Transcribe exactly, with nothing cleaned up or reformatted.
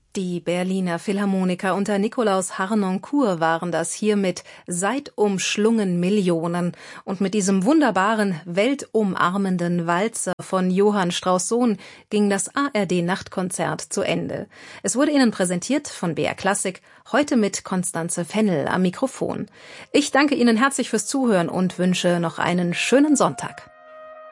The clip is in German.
Die Berliner Philharmoniker unter Nikolaus Harnoncourt waren das hier mit »Seid umschlungen Millionen« und mit diesem wunderbaren, weltumarmenden Walzer von Johann Strauss Sohn ging das A R D-Nachtkonzert zu Ende. Es wurde Ihnen präsentiert von B R Klassik, heute mit Constanze Fennel am Mikrofon. Ich danke Ihnen herzlich fürs Zuhören und wünsche noch einen schönen Sonntag.